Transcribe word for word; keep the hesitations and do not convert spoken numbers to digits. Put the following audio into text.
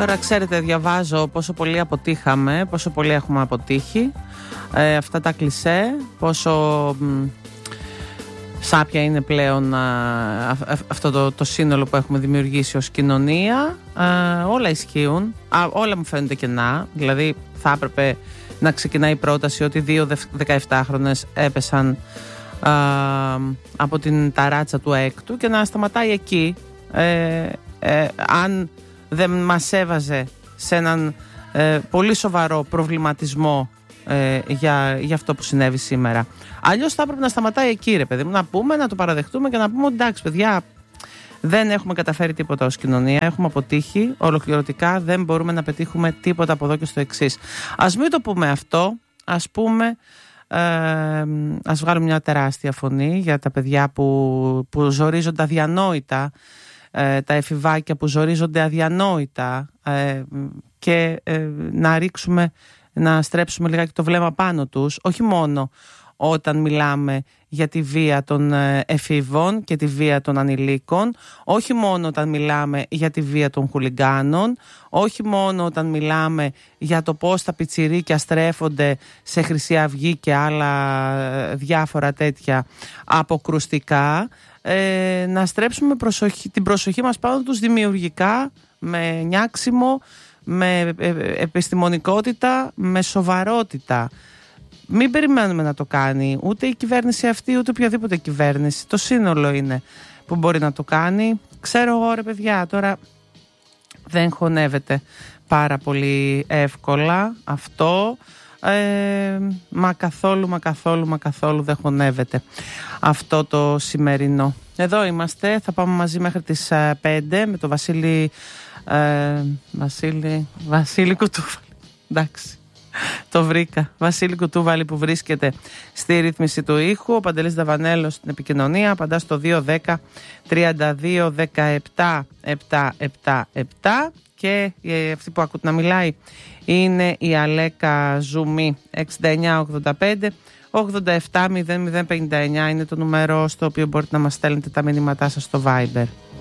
Τώρα ξέρετε, διαβάζω πόσο πολύ αποτύχαμε, πόσο πολύ έχουμε αποτύχει, ε, αυτά τα κλισέ, πόσο μ, σάπια είναι πλέον α, α, αυτό το, το σύνολο που έχουμε δημιουργήσει ως κοινωνία. Α, όλα ισχύουν, α, όλα μου φαίνονται κενά, δηλαδή θα έπρεπε να ξεκινάει η πρόταση ότι δύο δεκαεπτάχρονες έπεσαν α, από την ταράτσα του έκτου και να σταματάει εκεί. Ε, ε, αν δεν μας έβαζε σε έναν ε, πολύ σοβαρό προβληματισμό ε, για, για αυτό που συνέβη σήμερα. Αλλιώς θα έπρεπε να σταματάει εκεί, ρε παιδί μου, να πούμε, να το παραδεχτούμε και να πούμε εντάξει παιδιά, δεν έχουμε καταφέρει τίποτα ως κοινωνία, έχουμε αποτύχει ολοκληρωτικά, δεν μπορούμε να πετύχουμε τίποτα από εδώ και στο εξής. Ας μην το πούμε αυτό, ας πούμε, ε, ας βγάλουμε μια τεράστια φωνή για τα παιδιά που, που ζορίζονται αδιανόητα, τα εφηβάκια που ζορίζονται αδιανόητα ε, και ε, να ρίξουμε, να στρέψουμε λιγάκι το βλέμμα πάνω τους, όχι μόνο όταν μιλάμε για τη βία των εφήβων και τη βία των ανηλίκων, όχι μόνο όταν μιλάμε για τη βία των χουλιγκάνων, όχι μόνο όταν μιλάμε για το πώς τα πιτσιρίκια στρέφονται σε Χρυσή Αυγή και άλλα διάφορα τέτοια αποκρουστικά. Ε, να στρέψουμε προσοχή, την προσοχή μας πάνω τους δημιουργικά, με νιάξιμο, με επιστημονικότητα, με σοβαρότητα. Μην περιμένουμε να το κάνει ούτε η κυβέρνηση αυτή, ούτε οποιαδήποτε κυβέρνηση. Το σύνολο είναι που μπορεί να το κάνει. Ξέρω εγώ, ρε παιδιά, τώρα δεν χωνεύεται πάρα πολύ εύκολα αυτό. Ε, μα καθόλου, μα καθόλου, μα καθόλου δεν χωνεύεται αυτό το σημερινό. Εδώ είμαστε, θα πάμε μαζί μέχρι τις ε, πέντε με τον Βασίλη ε, Βασίλη, Βασίλη Κουτούβαλη. Εντάξει, το βρήκα. Βασίλη Κουτούβαλη που βρίσκεται στη ρύθμιση του ήχου. Ο Παντελής Δαβανέλος στην επικοινωνία. Απαντά στο δύο δέκα τριάντα δύο δεκαεπτά επτακόσια εβδομήντα επτά. Και αυτή που ακούτε να μιλάει είναι η Αλέκα Ζουμί. Εξήντα εννιά ογδόντα πέντε ογδόντα επτά μηδέν μηδέν πενήντα εννιά είναι το νούμερο στο οποίο μπορείτε να μας στέλνετε τα μηνύματά σας στο Viber.